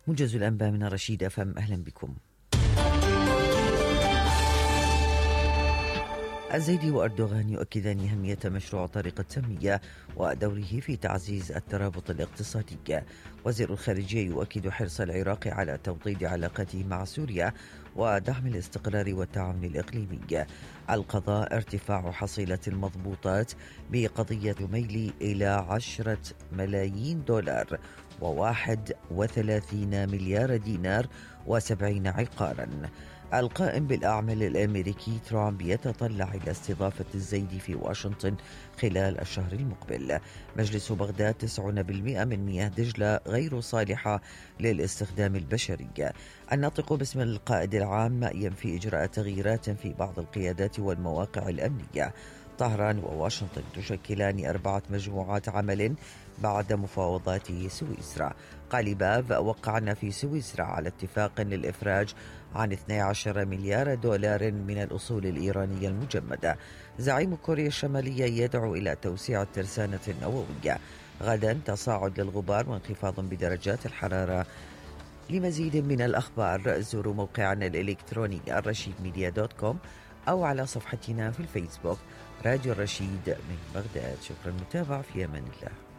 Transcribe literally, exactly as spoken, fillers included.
موجز الأنباء من رشيد أف أم، أهلا بكم. الزيدي وأردوغان يؤكدان أهمية مشروع طريق التنمية ودوره في تعزيز الترابط الاقتصادي. وزير الخارجية يؤكد حرص العراق على توطيد علاقاته مع سوريا ودعم الاستقرار والتعاون الإقليمي. القضاء ارتفاع حصيلة المضبوطات بقضية ميلي إلى عشرة ملايين دولار وواحد وثلاثين مليار دينار وسبعين عقارا. القائم بالأعمال الأمريكي ترامب يتطلع إلى استضافة الزيدي في واشنطن خلال الشهر المقبل. مجلس بغداد تسعين بالمئة من مياه دجلة غير صالحة للاستخدام البشري. الناطق باسم القائد العام ينفي إجراء تغييرات في بعض القيادات والمواقع الأمنية. طهران وواشنطن تشكلان أربعة مجموعات عمل بعد مفاوضات سويسرا. قاليباف وقعنا في سويسرا على اتفاق للإفراج عن اثني عشر مليار دولار من الأصول الإيرانية المجمدة. زعيم كوريا الشمالية يدعو إلى توسيع الترسانة النووية. غدا تصاعد للغبار وانخفاض بدرجات الحرارة. لمزيد من الأخبار زوروا موقعنا الإلكتروني الرشيد ميديا دوت كوم أو على صفحتنا في الفيسبوك راديو الرشيد من بغداد. شكرا للمتابعة، في أمان الله.